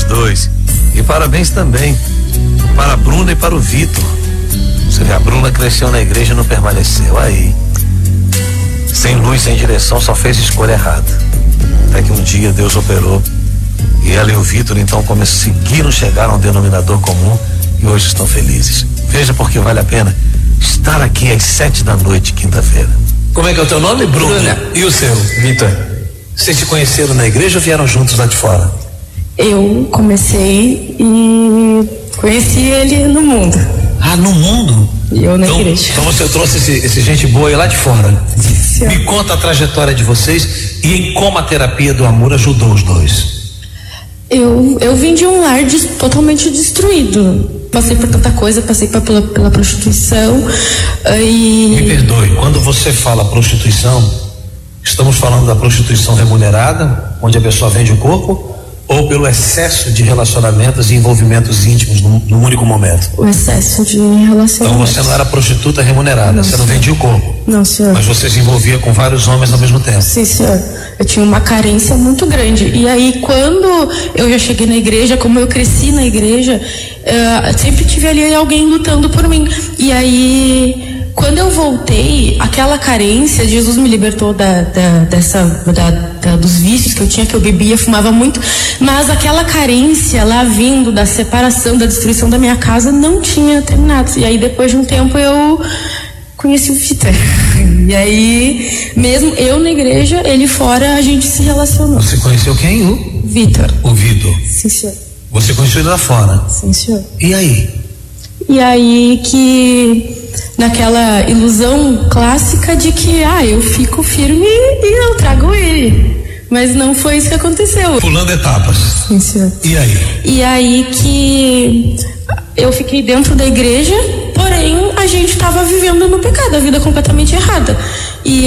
dois. E parabéns também para a Bruna e para o Vitor. Você vê, a Bruna cresceu na igreja e não permaneceu. Aí, sem luz, sem direção, só fez escolha errada. Até que um dia Deus operou e ela e o Vitor então conseguiram chegar a um denominador comum e hoje estão felizes. Veja porque vale a pena estar aqui às 7h, quinta-feira. Como é que é o teu nome, Bruna? E o seu? Vitor. Vocês se conheceram na igreja ou vieram juntos lá de fora? Eu comecei e conheci ele no mundo. Ah, no mundo? E eu na igreja. Então você trouxe esse gente boa aí lá de fora. Sim. Me conta a trajetória de vocês e em como a terapia do amor ajudou os dois. Eu vim de um lar totalmente destruído. Passei por tanta coisa, passei pela prostituição e... Me perdoe, quando você fala prostituição, estamos falando da prostituição remunerada, onde a pessoa vende o corpo, ou pelo excesso de relacionamentos e envolvimentos íntimos num único momento? O excesso de relacionamentos. Então você não era prostituta remunerada, não, você não vendia o corpo. Não, senhor. Mas você se envolvia com vários homens ao mesmo tempo. Sim, senhor. Eu tinha uma carência muito grande. E aí, quando eu já cheguei na igreja, como eu cresci na igreja, sempre tive ali alguém lutando por mim. E aí, quando eu voltei, aquela carência, Jesus me libertou dos vícios que eu tinha, que eu bebia, fumava muito, mas aquela carência lá vindo da separação, da destruição da minha casa, não tinha terminado. E aí, depois de um tempo, eu conheci o Vitor. E aí, mesmo eu na igreja, ele fora, a gente se relacionou. Você conheceu quem? O Vitor. O Vitor. Sim, senhor. Você conheceu ele lá fora? Sim, senhor. E aí? E aí que naquela ilusão clássica de que eu fico firme e eu trago ele. Mas não foi isso que aconteceu. Pulando etapas. Sim, senhor. E aí? E aí que eu fiquei dentro da igreja, porém a gente estava vivendo no pecado, a vida completamente errada. E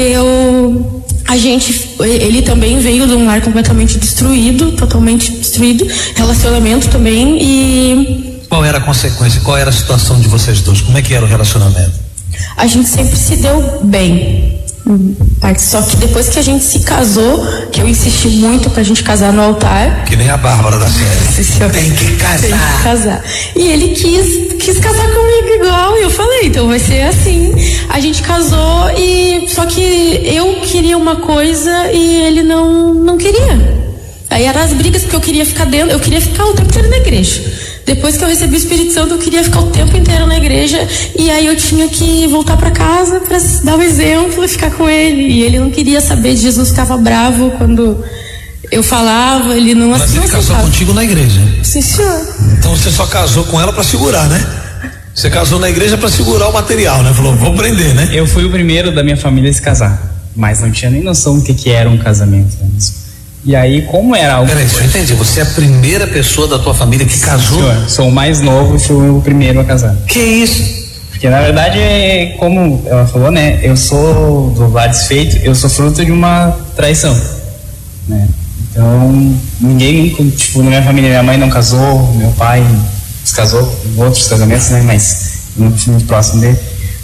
ele também veio de um lar completamente destruído, totalmente destruído, relacionamento também, e... Qual era a consequência? Qual era a situação de vocês dois? Como é que era o relacionamento? A gente sempre se deu bem. Só que depois que a gente se casou, que eu insisti muito pra gente casar no altar. Que nem a Bárbara da série. Tem que casar. Tem que casar. E ele quis casar comigo igual. E eu falei, então vai ser assim. A gente casou só que eu queria uma coisa e ele não queria. Aí eram as brigas, porque eu queria ficar o tempo inteiro na igreja. Depois que eu recebi o Espírito Santo, eu queria ficar o tempo inteiro na igreja. E aí eu tinha que voltar para casa para dar o exemplo e ficar com ele. E ele não queria saber de Jesus, ficava bravo quando eu falava, ele não aceitava. Mas ele casou contigo na igreja? Sim, senhor. Então você só casou com ela para segurar, né? Você casou na igreja para segurar o material, né? Falou, vou prender, né? Eu fui o primeiro da minha família a se casar, mas não tinha nem noção do que era um casamento. E aí, como era algo... Peraí, eu entendi. Você é a primeira pessoa da tua família que casou? Senhor, sou o mais novo e fui o primeiro a casar. Que isso? Porque, na verdade, como ela falou, né? Eu sou do lar desfeito, eu sou fruto de uma traição, né? Então, ninguém, na minha família, minha mãe não casou, meu pai se casou em outros casamentos, né? Mas não fui muito próximo dele.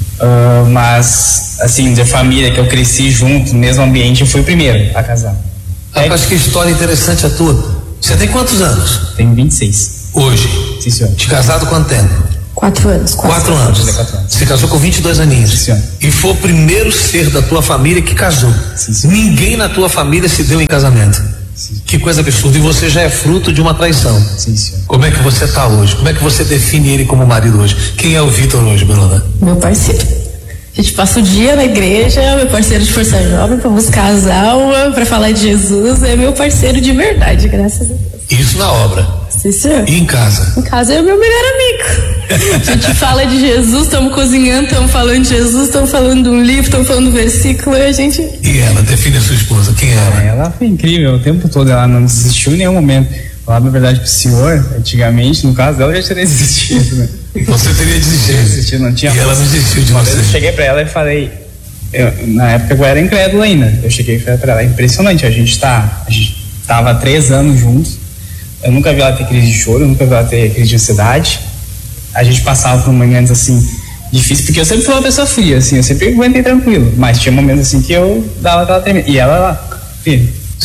Mas, assim, de família que eu cresci junto, no mesmo ambiente, eu fui o primeiro a casar. Rapaz, que história interessante a tua. Você tem quantos anos? Tenho 26. Hoje? Sim, senhor. De casado quanto tempo? 4 anos. 4 anos. Você casou com 22 aninhos? Sim, senhor. E foi o primeiro ser da tua família que casou? Sim, senhor. Ninguém na tua família se deu em casamento? Sim. Que coisa absurda. E você já é fruto de uma traição? Sim, senhor. Como é que você está hoje? Como é que você define ele como marido hoje? Quem é o Vitor hoje, Bruna? Meu parceiro. A gente passa o dia na igreja, meu parceiro de força jovem, para buscar as almas, para falar de Jesus, é meu parceiro de verdade, graças a Deus. Isso na obra? Sim, senhor. E em casa? Em casa é o meu melhor amigo. A gente fala de Jesus, estamos cozinhando, estamos falando de Jesus, estamos falando de um livro, estamos falando do versículo, e a gente... E ela, define a sua esposa, quem é ela? Ela foi incrível o tempo todo, ela não desistiu em nenhum momento. Falar a verdade pro senhor, antigamente, no caso dela, já teria desistido, né? Você teria desistido? Não tinha. E ela não desistiu de uma você? Vez eu cheguei pra ela e falei, na época eu era incrédulo ainda, eu cheguei e falei pra ela, é impressionante, a gente tava há 3 anos juntos, eu nunca vi ela ter crise de choro, eu nunca vi ela ter crise de ansiedade, a gente passava por momentos assim, difíceis, porque eu sempre fui uma pessoa fria, assim, eu sempre aguentei tranquilo, mas tinha momentos assim que eu dava aquela tremida, e ela lá, filho.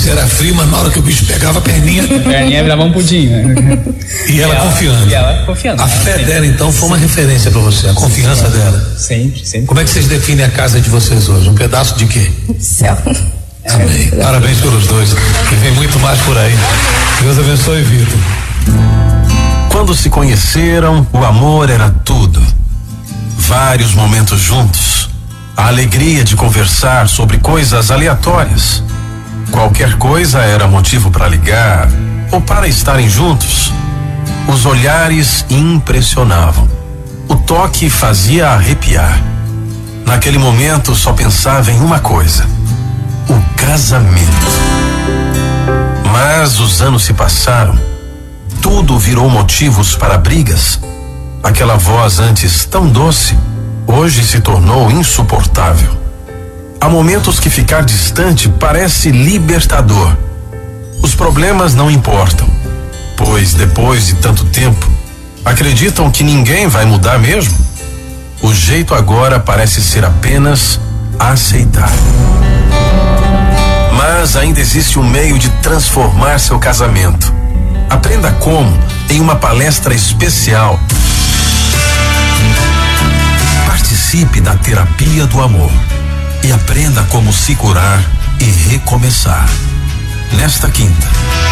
Você era frio, mas na hora que o bicho pegava a perninha. A perninha virava um pudim, né? E ela confiando. E ela confiando. A fé dela, então, foi uma referência pra você, a confiança dela. Sempre. Como é que vocês definem a casa de vocês hoje? Um pedaço de quê? Céu. Amém. Parabéns pelos dois. Que vem muito mais por aí. Deus abençoe, Vitor. Quando se conheceram, o amor era tudo. Vários momentos juntos. A alegria de conversar sobre coisas aleatórias. Qualquer coisa era motivo para ligar ou para estarem juntos. Os olhares impressionavam. O toque fazia arrepiar. Naquele momento só pensava em uma coisa: o casamento. Mas os anos se passaram. Tudo virou motivos para brigas. Aquela voz antes tão doce, hoje se tornou insuportável. Há momentos que ficar distante parece libertador. Os problemas não importam, pois depois de tanto tempo, acreditam que ninguém vai mudar mesmo? O jeito agora parece ser apenas aceitar. Mas ainda existe um meio de transformar seu casamento. Aprenda como em uma palestra especial. Participe da terapia do amor e aprenda como se curar e recomeçar. Nesta quinta,